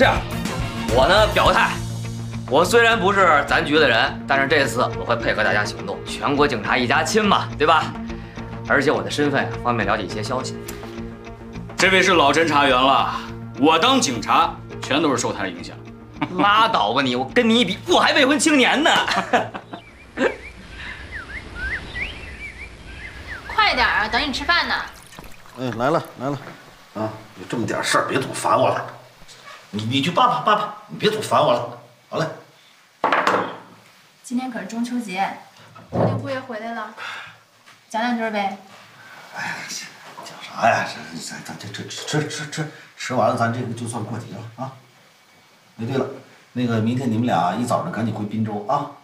这样，我呢表个态，我虽然不是咱局的人，但是这次我会配合大家行动，全国警察一家亲嘛，对吧？而且我的身份方便了解一些消息。 这位是老侦查员了，我当警察全都是受他的影响。 拉倒吧你！我跟你一比，我还未婚青年呢。 快点啊，等你吃饭呢。 哎，来了，啊，有这么点事儿，别总烦我了。你去爸爸，你别总烦我了。好嘞。 今天可是中秋节，昨天姑爷回来了，讲两句呗。 哎，讲啥呀？这吃完了，咱这个就算过节了啊。哎，对了，那个明天你们俩一早上赶紧回滨州啊。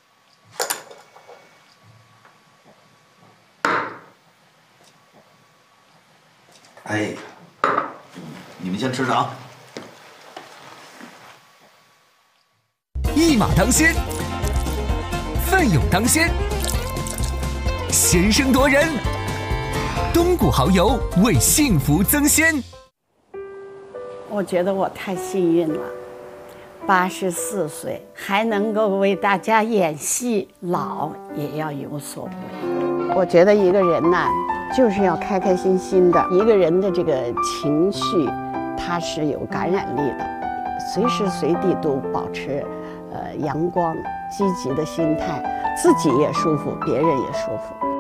哎，你们先吃着啊。 一马当先，奋勇当先，先声夺人，东谷蚝油为幸福增鲜。 我觉得我太幸运了，84岁还能够为大家演戏，老也要有所为。我觉得一个人呢，就是要开开心心的，一个人的这个情绪，它是有感染力的，随时随地都保持阳光积极的心态，自己也舒服，别人也舒服。